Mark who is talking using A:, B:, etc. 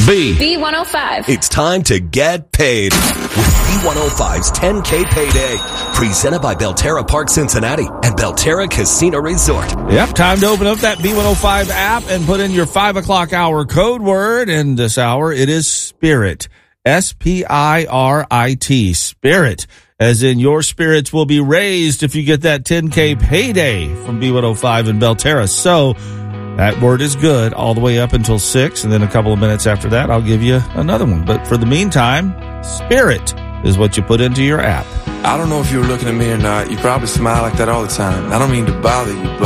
A: B105.
B: It's time to get paid with B105's 10K Payday. Presented by Belterra Park Cincinnati and Belterra Casino Resort.
C: Yep, time to open up that B105 app and put in your 5 o'clock hour code word. And this hour, it is Spirit. S-P-I-R-I-T. Spirit. As in your spirits will be raised if you get that 10K Payday from B105 and Belterra. So that word is good all the way up until 6, and then a couple of minutes after that, I'll give you another one. But for the meantime, Spirit is what you put into your app.
D: I don't know if you were looking at me or not. You probably smile like that all the time. I don't mean to bother you, but